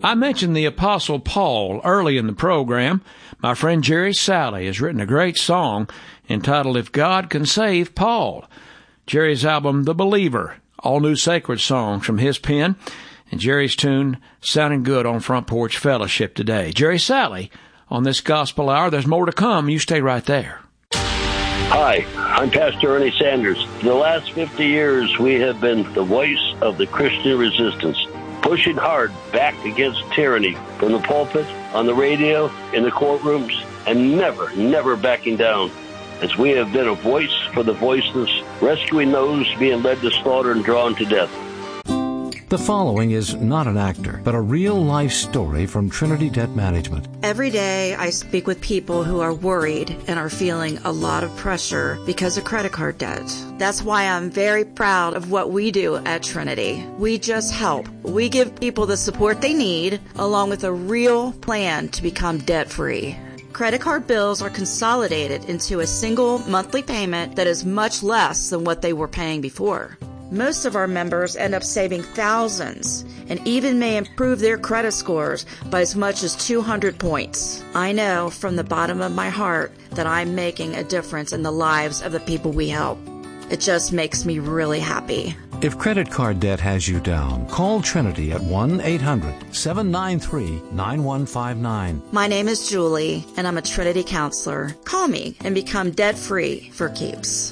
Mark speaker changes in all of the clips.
Speaker 1: I mentioned the Apostle Paul early in the program. My friend Jerry Salley has written a great song entitled If God Can Save Paul. Jerry's album, The Believer, all new sacred songs from his pen, and Jerry's tune sounding good on Front Porch Fellowship today. Jerry Salley on this Gospel Hour. There's more to come. You stay right there.
Speaker 2: Hi, I'm Pastor Ernie Sanders. For the last 50 years, we have been the voice of the Christian resistance, pushing hard back against tyranny from the pulpit, on the radio, in the courtrooms, and never backing down, as we have been a voice for the voiceless, rescuing those being led to slaughter and drawn to death.
Speaker 3: The following is not an actor, but a real-life story from Trinity Debt Management.
Speaker 4: Every day I speak with people who are worried and are feeling a lot of pressure because of credit card debt. That's why I'm very proud of what we do at Trinity. We just help. We give people the support they need, along with a real plan to become debt-free. Credit card bills are consolidated into a single monthly payment that is much less than what they were paying before. Most of our members end up saving thousands and even may improve their credit scores by as much as 200 points. I know from the bottom of my heart that I'm making a difference in the lives of the people we help. It just makes me really happy.
Speaker 3: If credit card debt has you down, call Trinity at 1-800-793-9159.
Speaker 4: My name is Julie, and I'm a Trinity counselor. Call me and become debt-free for keeps.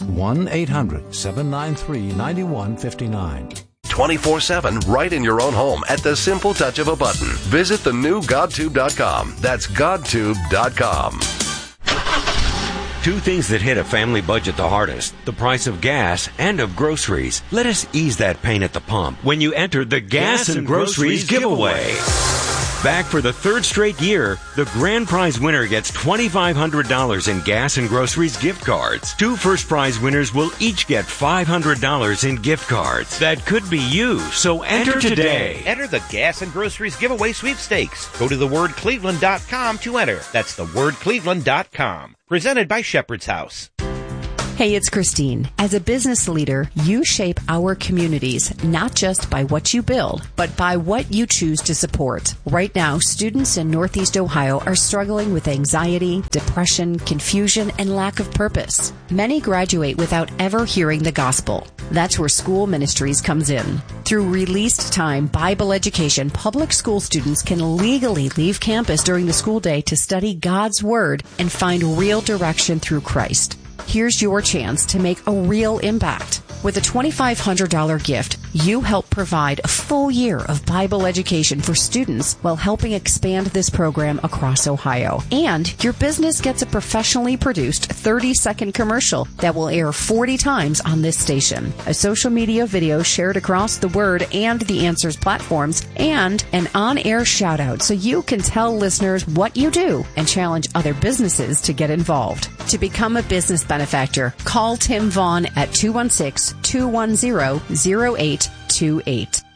Speaker 3: 1-800-793-9159.
Speaker 5: 24/7 right in your own home at the simple touch of a button. Visit the new GodTube.com. That's GodTube.com.
Speaker 6: Two things that hit a family budget the hardest: the price of gas and of groceries. Let us ease that pain at the pump when you enter the Gas and Groceries Giveaway. Back for the third straight year, the grand prize winner gets $2,500 in gas and groceries gift cards. Two first prize winners will each get $500 in gift cards. That could be you, so enter today.
Speaker 7: Enter the Gas and Groceries Giveaway Sweepstakes. Go to thewordcleveland.com to enter. That's thewordcleveland.com. Presented by Shepherd's House.
Speaker 8: Hey, it's Christine. As a business leader, you shape our communities, not just by what you build, but by what you choose to support. Right now, students in Northeast Ohio are struggling with anxiety, depression, confusion, and lack of purpose. Many graduate without ever hearing the gospel. That's where School Ministries comes in. Through released time Bible education, public school students can legally leave campus during the school day to study God's Word and find real direction through Christ. Here's your chance to make a real impact. With a $2,500 gift, you help provide a full year of Bible education for students while helping expand this program across Ohio. And your business gets a professionally produced 30-second commercial that will air 40 times on this station, a social media video shared across the Word and the Answers platforms, and an on-air shout-out so you can tell listeners what you do and challenge other businesses to get involved. To become a business benefactor, call Tim Vaughn at 216-210-0828.